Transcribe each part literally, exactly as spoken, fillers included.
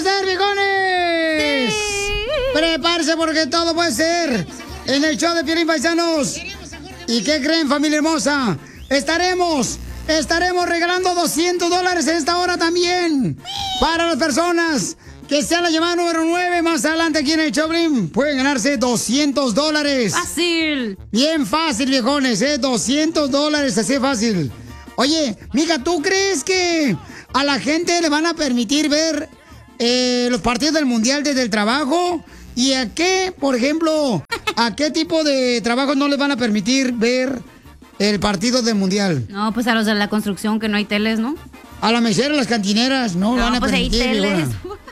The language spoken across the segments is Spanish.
ser, viejones? Sí. Prepárese porque todo puede ser en el show de Piolín, paisanos. ¿Y qué creen, familia hermosa? Estaremos, estaremos regalando doscientos dólares en esta hora también. Para las personas que sean la llamada número nueve más adelante aquí en el show, pueden ganarse doscientos dólares. Fácil. Bien fácil, viejones, ¿eh? doscientos dólares, así fácil. Oye, mija, ¿tú crees que a la gente le van a permitir ver eh, los partidos del Mundial desde el trabajo? ¿Y a qué, por ejemplo, a qué tipo de trabajo no les van a permitir ver el partido del Mundial? No, pues a los de la construcción que no hay teles, ¿no? A la mesera, a las cantineras, no, no van a pues permitir. Hay teles.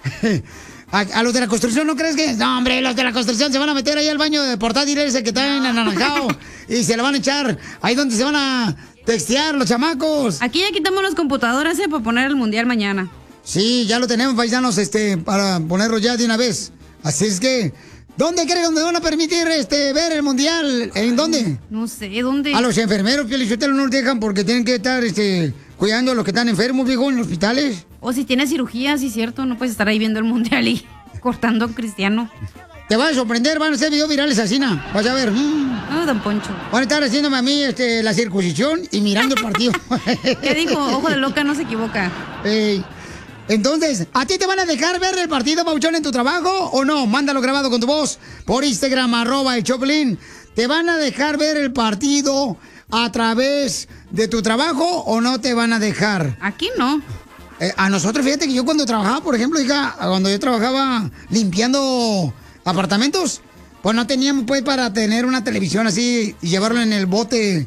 A, a los de la construcción, ¿no crees que...? No, hombre, los de la construcción se van a meter ahí al baño de portátil ese que está en anaranjado y se lo van a echar ahí donde se van a textear los chamacos. Aquí ya quitamos las computadoras, ¿eh? Para poner el Mundial mañana. Sí, ya lo tenemos, paisanos, este, para ponerlo ya de una vez. Así es que... ¿Dónde creen donde van a permitir este ver el Mundial? ¿En dónde? No sé, ¿dónde? A los enfermeros, Piolichotelo, no los dejan porque tienen que estar este, cuidando a los que están enfermos, viejo, en los hospitales. O si tienes cirugía, sí es cierto, no puedes estar ahí viendo el Mundial y cortando a un cristiano. Te van a sorprender, van a hacer videos virales así, ¿no? Vas a ver. Mm. No, don Poncho. Van a estar haciéndome a mí este, la circuncisión y mirando el partido. ¿Qué dijo? Ojo de loca no se equivoca. Ey. Entonces, ¿a ti te van a dejar ver el partido, Pauchón, en tu trabajo o no? Mándalo grabado con tu voz por Instagram, arroba el Choplin. ¿Te van a dejar ver el partido a través de tu trabajo o no te van a dejar? Aquí no. Eh, a nosotros, fíjate que yo cuando trabajaba, por ejemplo, hija, cuando yo trabajaba limpiando apartamentos, pues no teníamos pues para tener una televisión así y llevarlo en el bote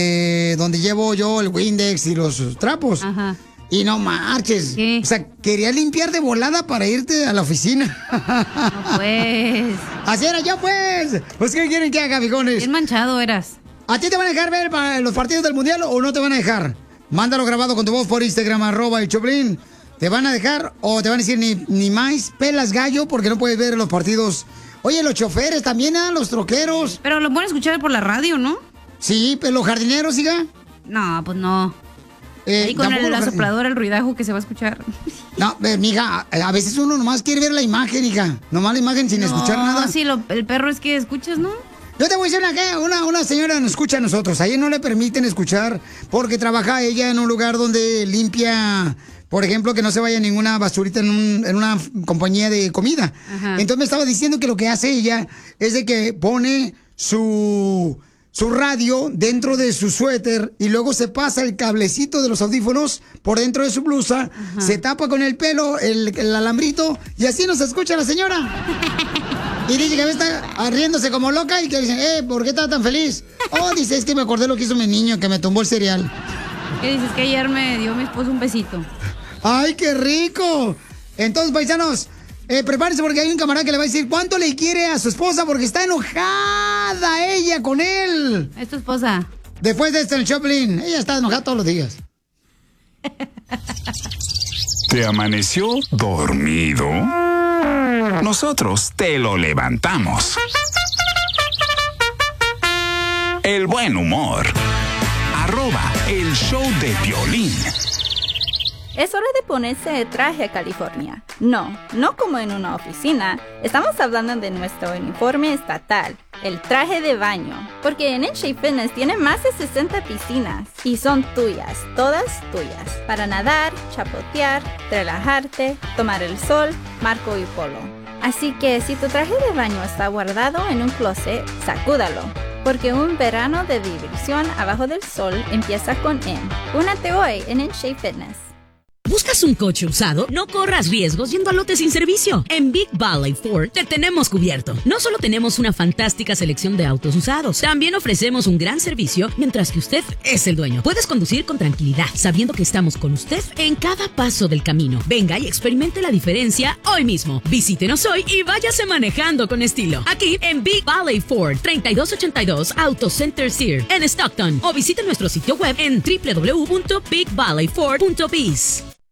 de donde llevo yo el Windex y los trapos. Ajá. Y no marches. ¿Qué? O sea, quería limpiar de volada para irte a la oficina. No, pues. Así era yo, pues. Pues, ¿qué quieren que haga, viejones? Bien manchado eras. ¿A ti te van a dejar ver los partidos del Mundial o no te van a dejar? Mándalo grabado con tu voz por Instagram, arroba el Choplin. ¿Te van a dejar o te van a decir ni, ni más pelas gallo porque no puedes ver los partidos? Oye, los choferes también, ¿ah? Los troqueros. Pero lo pueden escuchar por la radio, ¿no? Sí, pero los jardineros, siga. No, pues no. Eh, Ahí con el, la sopladora, el ruidajo que se va a escuchar. No, eh, mija, a veces uno nomás quiere ver la imagen, hija. Nomás la imagen sin no, escuchar nada. Sí, lo, el perro es que escuchas, ¿no? Yo te voy a decir una, una, una señora nos escucha a nosotros. A ella no le permiten escuchar porque trabaja ella en un lugar donde limpia, por ejemplo, que no se vaya ninguna basurita en, un, en una compañía de comida. Ajá. Entonces me estaba diciendo que lo que hace ella es de que pone su... su radio dentro de su suéter y luego se pasa el cablecito de los audífonos por dentro de su blusa, ajá, se tapa con el pelo, el, el alambrito y así nos escucha la señora. Y dice que está riéndose como loca y que dice, eh, ¿por qué estás tan feliz? Oh, dice, es que me acordé lo que hizo mi niño, que me tumbó el cereal. ¿Qué dices? Que ayer me dio mi esposo un besito. ¡Ay, qué rico! Entonces, paisanos, Eh, prepárense porque hay un camarada que le va a decir cuánto le quiere a su esposa porque está enojada ella con él. Es tu esposa. Después de esto en el Choplin, ella está enojada todos los días. ¿Te amaneció dormido? Nosotros te lo levantamos. El buen humor. Arroba el show de Piolín. Es hora de ponerse de traje a California. No, no como en una oficina. Estamos hablando de nuestro uniforme estatal, el traje de baño. Porque en N J Fitness tiene más de sesenta piscinas y son tuyas, todas tuyas. Para nadar, chapotear, relajarte, tomar el sol, marco y polo. Así que si tu traje de baño está guardado en un closet, sacúdalo. Porque un verano de diversión abajo del sol empieza con M. Únete hoy en N J Fitness. ¿Buscas un coche usado? No corras riesgos yendo a lote sin servicio. En Big Valley Ford te tenemos cubierto. No solo tenemos una fantástica selección de autos usados, también ofrecemos un gran servicio mientras que usted es el dueño. Puedes conducir con tranquilidad, sabiendo que estamos con usted en cada paso del camino. Venga y experimente la diferencia hoy mismo. Visítenos hoy y váyase manejando con estilo. Aquí en Big Valley Ford, treinta y dos ochenta y dos Auto Center Sear en Stockton. O visite nuestro sitio web en doble u doble u doble u punto big valley ford punto biz.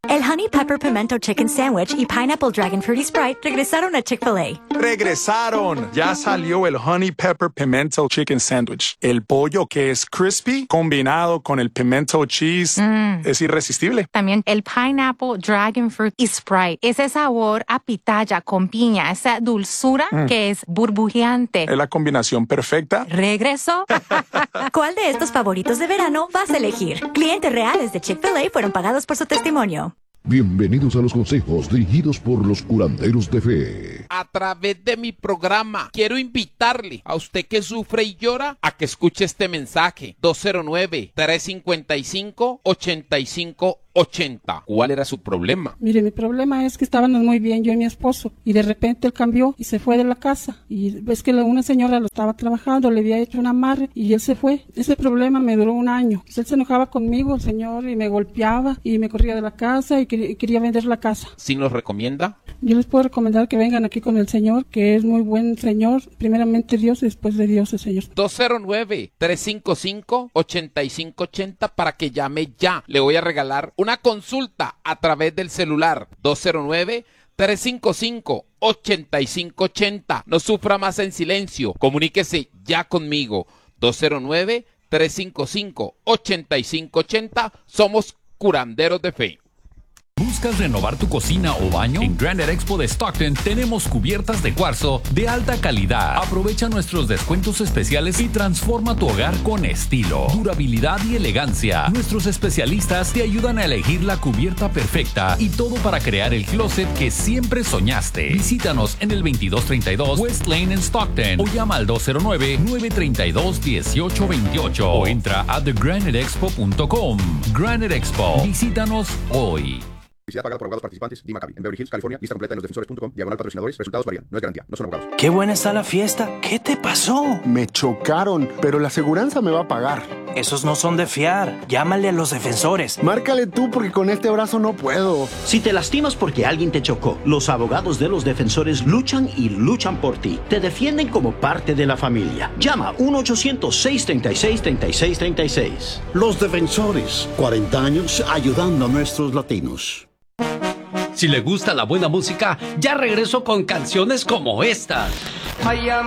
El Honey Pepper Pimento Chicken Sandwich y Pineapple Dragon Fruity Sprite regresaron a Chick-fil-A. ¡Regresaron! Ya salió el Honey Pepper Pimento Chicken Sandwich. El pollo que es crispy combinado con el pimento cheese mm. es irresistible. También el Pineapple Dragon Fruit y Sprite. Ese sabor a pitaya con piña, esa dulzura mm. que es burbujeante. Es la combinación perfecta. ¿Regresó? ¿Cuál de estos favoritos de verano vas a elegir? Clientes reales de Chick-fil-A fueron pagados por su testimonio. Bienvenidos a los consejos dirigidos por los curanderos de fe. A través de mi programa, quiero invitarle a usted que sufre y llora a que escuche este mensaje. dos cero nueve, tres cinco cinco, ocho cinco ocho cero. ¿Cuál era su problema? Mire, mi problema es que estábamos muy bien, yo y mi esposo, y de repente él cambió y se fue de la casa. Y ves que una señora lo estaba trabajando, le había hecho un amarre y él se fue. Ese problema me duró un año. Él se enojaba conmigo, el señor, y me golpeaba y me corría de la casa y quería, y quería vender la casa. ¿Sí nos recomienda? Yo les puedo recomendar que vengan aquí con el señor, que es muy buen señor. Primeramente Dios y después de Dios el señor. dos cero nueve, tres cinco cinco, ocho cinco ocho cero para que llame ya. Le voy a regalar una consulta a través del celular. dos cero nueve, tres cinco cinco, ocho cinco ocho cero. No sufra más en silencio. Comuníquese ya conmigo. dos cero nueve, tres cinco cinco, ocho cinco ocho cero. Somos curanderos de fe. ¿Buscas renovar tu cocina o baño? En Granite Expo de Stockton tenemos cubiertas de cuarzo de alta calidad. Aprovecha nuestros descuentos especiales y transforma tu hogar con estilo, durabilidad y elegancia. Nuestros especialistas te ayudan a elegir la cubierta perfecta y todo para crear el closet que siempre soñaste. Visítanos en el veintidós treinta y dos West Lane en Stockton o llama al dos cero nueve, nueve tres dos, uno ocho dos ocho o entra a the granite expo punto com. Granite Expo. Visítanos hoy. Publicidad pagada por abogados participantes. Dima Cabi, en Beverly Hills, California. Lista completa en los defensores punto com. Diagonal patrocinadores. Resultados varían. No es garantía. No son abogados. Qué buena está la fiesta. ¿Qué te pasó? Me chocaron, pero la aseguranza me va a pagar. Esos no son de fiar. Llámale a los defensores. Márcale tú porque con este brazo no puedo. Si te lastimas porque alguien te chocó, los abogados de los defensores luchan y luchan por ti. Te defienden como parte de la familia. Llama uno ochocientos, seis tres seis, tres seis tres seis. Los defensores. cuarenta años ayudando a nuestros latinos. Si le gusta la buena música, ya regreso con canciones como esta. I am